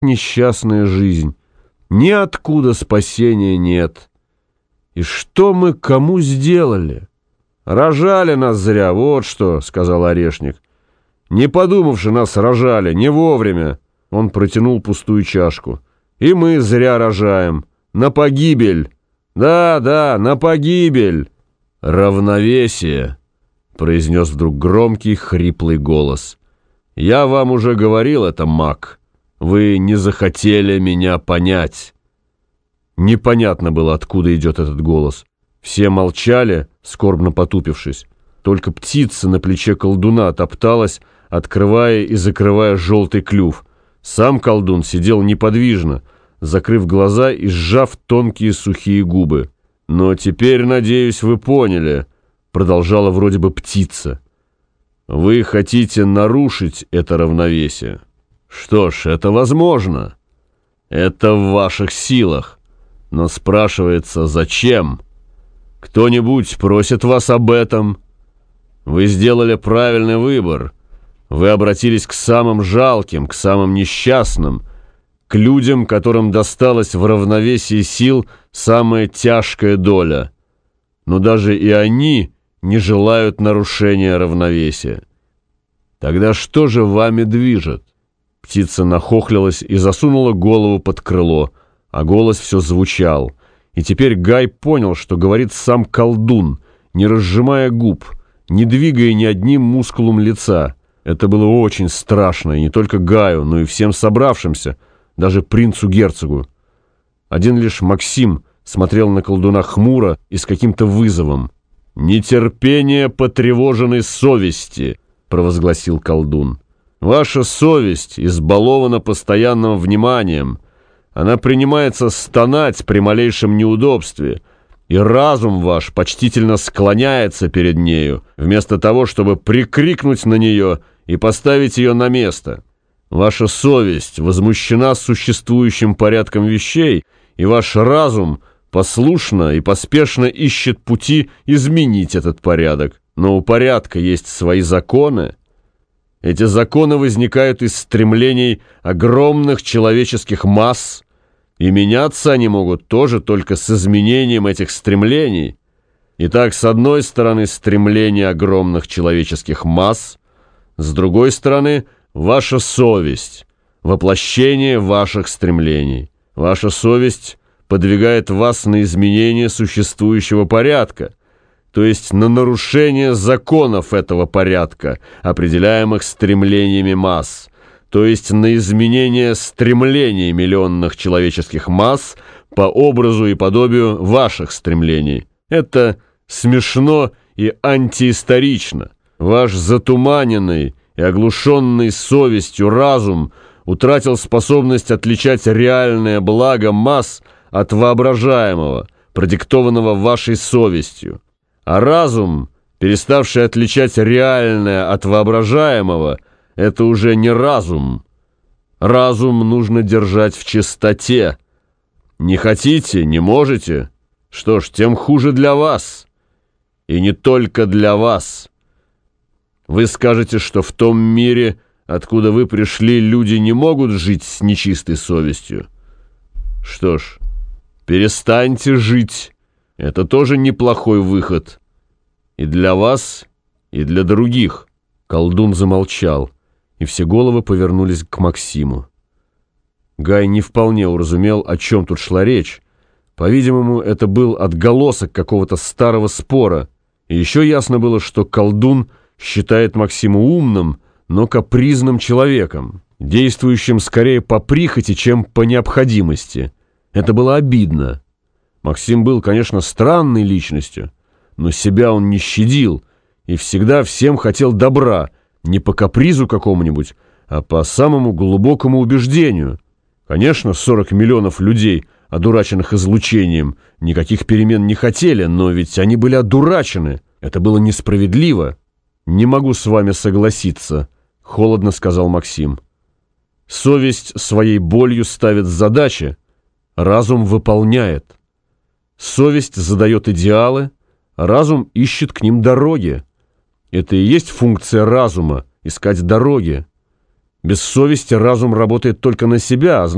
несчастная жизнь. Ниоткуда спасения нет. И что мы кому сделали? Рожали нас зря, вот что, — сказал Орешник. Не подумавши, нас рожали, не вовремя. Он протянул пустую чашку. И мы зря рожаем. На погибель. Да, на погибель. Равновесие, — произнес вдруг громкий, хриплый голос. Я вам уже говорил это, маг. Вы не захотели меня понять. Непонятно было, откуда идет этот голос. Все молчали, скорбно потупившись. Только птица на плече колдуна топталась, открывая и закрывая желтый клюв. Сам колдун сидел неподвижно, закрыв глаза и сжав тонкие сухие губы. «Но теперь, надеюсь, вы поняли», — продолжала вроде бы птица. «Вы хотите нарушить это равновесие. Что ж, это возможно. Это в ваших силах. Но спрашивается, зачем? Кто-нибудь просит вас об этом? Вы сделали правильный выбор. Вы обратились к самым жалким, к самым несчастным, к людям, которым досталась в равновесии сил самая тяжкая доля. Но даже и они не желают нарушения равновесия. Тогда что же вами движет?» Птица нахохлилась и засунула голову под крыло, а голос все звучал. И теперь Гай понял, что говорит сам колдун, не разжимая губ, не двигая ни одним мускулом лица. Это было очень страшно, и не только Гаю, но и всем собравшимся, даже принцу-герцогу. Один лишь Максим смотрел на колдуна хмуро и с каким-то вызовом. «Нетерпение потревоженной совести», — провозгласил колдун. «Ваша совесть избалована постоянным вниманием. Она принимается стонать при малейшем неудобстве, и разум ваш почтительно склоняется перед нею, вместо того, чтобы прикрикнуть на нее и поставить ее на место. Ваша совесть возмущена существующим порядком вещей, и ваш разум послушно и поспешно ищет пути изменить этот порядок. Но у порядка есть свои законы. Эти законы возникают из стремлений огромных человеческих масс, и меняться они могут тоже только с изменением этих стремлений. Итак, с одной стороны стремление огромных человеческих масс, с другой стороны ваша совесть, воплощение ваших стремлений. Ваша совесть подвигает вас на изменение существующего порядка, то есть на нарушение законов этого порядка, определяемых стремлениями масс, то есть на изменение стремлений миллионных человеческих масс по образу и подобию ваших стремлений. Это смешно и антиисторично. Ваш затуманенный и оглушенный совестью разум утратил способность отличать реальное благо масс от воображаемого, продиктованного вашей совестью. А разум, переставший отличать реальное от воображаемого, это уже не разум. Разум нужно держать в чистоте. Не хотите, не можете? Что ж, тем хуже для вас. И не только для вас. Вы скажете, что в том мире, откуда вы пришли, люди не могут жить с нечистой совестью. Что ж, перестаньте жить. Это тоже неплохой выход. И для вас, и для других. Колдун замолчал, и все головы повернулись к Максиму. Гай не вполне уразумел, о чем тут шла речь. По-видимому, это был отголосок какого-то старого спора. И еще ясно было, что колдун считает Максима умным, но капризным человеком, действующим скорее по прихоти, чем по необходимости. Это было обидно. Максим был, конечно, странной личностью, но себя он не щадил и всегда всем хотел добра, не по капризу какому-нибудь, а по самому глубокому убеждению. Конечно, 40 миллионов людей, одураченных излучением, никаких перемен не хотели, но ведь они были одурачены. Это было несправедливо. «Не могу с вами согласиться», — холодно сказал Максим. «Совесть своей болью ставит задачи, разум выполняет. Совесть задает идеалы, разум ищет к ним дороги. Это и есть функция разума — искать дороги. Без совести разум работает только на себя,